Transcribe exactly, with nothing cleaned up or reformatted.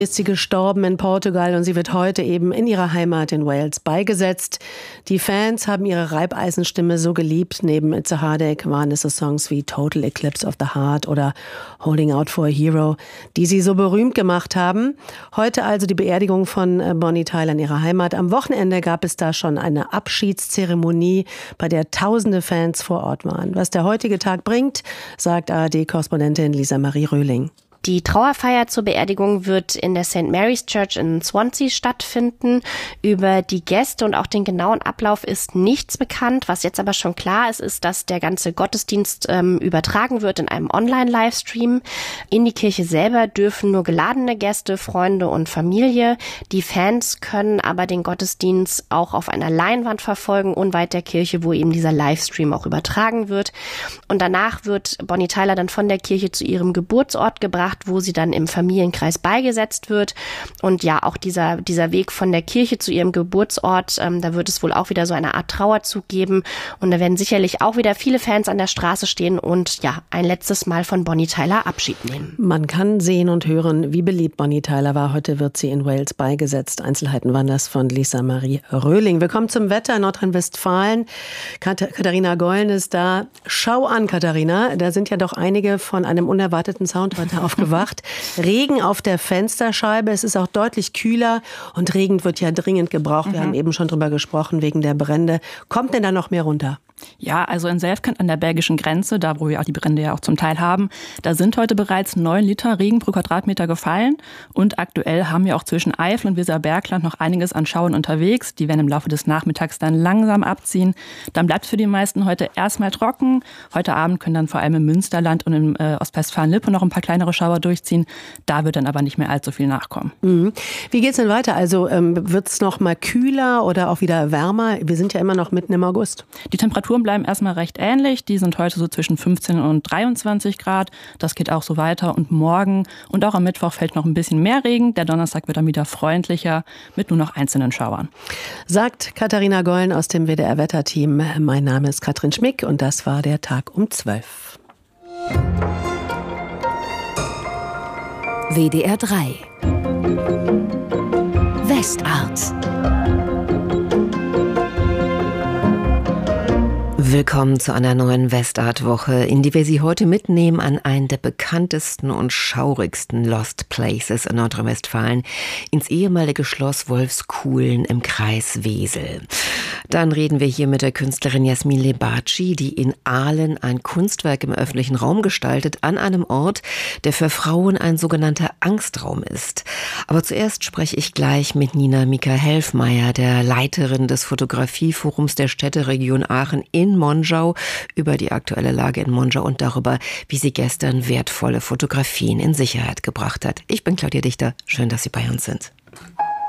Ist sie gestorben in Portugal und sie wird heute eben in ihrer Heimat in Wales beigesetzt. Die Fans haben ihre Reibeisenstimme so geliebt. Neben It's a Heartache waren es so Songs wie Total Eclipse of the Heart oder Holding Out for a Hero, die sie so berühmt gemacht haben. Heute also die Beerdigung von Bonnie Tyler in ihrer Heimat. Am Wochenende gab es da schon eine Abschiedszeremonie, bei der tausende Fans vor Ort waren. Was der heutige Tag bringt, sagt A R D-Korrespondentin Lisa Marie Röhling. Die Trauerfeier zur Beerdigung wird in der Saint Mary's Church in Swansea stattfinden. Über die Gäste und auch den genauen Ablauf ist nichts bekannt. Was jetzt aber schon klar ist, ist, dass der ganze Gottesdienst ähm, übertragen wird in einem Online-Livestream. In die Kirche selber dürfen nur geladene Gäste, Freunde und Familie. Die Fans können aber den Gottesdienst auch auf einer Leinwand verfolgen, unweit der Kirche, wo eben dieser Livestream auch übertragen wird. Und danach wird Bonnie Tyler dann von der Kirche zu ihrem Geburtsort gebracht, wo sie dann im Familienkreis beigesetzt wird. Und ja, auch dieser dieser Weg von der Kirche zu ihrem Geburtsort, ähm, da wird es wohl auch wieder so eine Art Trauerzug geben. Und da werden sicherlich auch wieder viele Fans an der Straße stehen und ja, ein letztes Mal von Bonnie Tyler Abschied nehmen. Man kann sehen und hören, wie beliebt Bonnie Tyler war. Heute wird sie in Wales beigesetzt. Einzelheiten waren das von Lisa Marie Röhling. Willkommen zum Wetter in Nordrhein-Westfalen. Kat- Katharina Gollen ist da. Schau an, Katharina. Da sind ja doch einige von einem unerwarteten Sound heute aufgewacht. Regen auf der Fensterscheibe. Es ist auch deutlich kühler und Regen wird ja dringend gebraucht. Wir mhm. haben eben schon drüber gesprochen, wegen der Brände. Kommt denn da noch mehr runter? Ja, also in Selfkant an der belgischen Grenze, da wo wir auch die Brände ja auch zum Teil haben, da sind heute bereits neun Liter Regen pro Quadratmeter gefallen. Und aktuell haben wir auch zwischen Eifel und Weserbergland noch einiges an Schauern unterwegs. Die werden im Laufe des Nachmittags dann langsam abziehen. Dann bleibt es für die meisten heute erstmal trocken. Heute Abend können dann vor allem im Münsterland und im äh, Ostwestfalen-Lippe noch ein paar kleinere Schauer durchziehen. Da wird dann aber nicht mehr allzu viel nachkommen. Mhm. Wie geht's denn weiter? Also ähm, wird es noch mal kühler oder auch wieder wärmer? Wir sind ja immer noch mitten im August. Die Temperatur bleiben erstmal recht ähnlich. Die sind heute so zwischen fünfzehn und dreiundzwanzig Grad. Das geht auch so weiter. Und morgen und auch am Mittwoch fällt noch ein bisschen mehr Regen. Der Donnerstag wird dann wieder freundlicher mit nur noch einzelnen Schauern. Sagt Katharina Gollen aus dem W D R-Wetterteam. Mein Name ist Katrin Schmick und das war der Tag um zwölf. W D R drei Westart. Willkommen zu einer neuen Westart-Woche, in die wir Sie heute mitnehmen an einen der bekanntesten und schaurigsten Lost Places in Nordrhein-Westfalen, ins ehemalige Schloss Wolfskuhlen im Kreis Wesel. Dann reden wir hier mit der Künstlerin Jasmin Lebaci, die in Aalen ein Kunstwerk im öffentlichen Raum gestaltet, an einem Ort, der für Frauen ein sogenannter Angstraum ist. Aber zuerst spreche ich gleich mit Nina Mika-Helfmeier, der Leiterin des Fotografieforums der Städteregion Aachen in Monschau, über die aktuelle Lage in Monschau und darüber, wie sie gestern wertvolle Fotografien in Sicherheit gebracht hat. Ich bin Claudia Dichter, schön, dass Sie bei uns sind.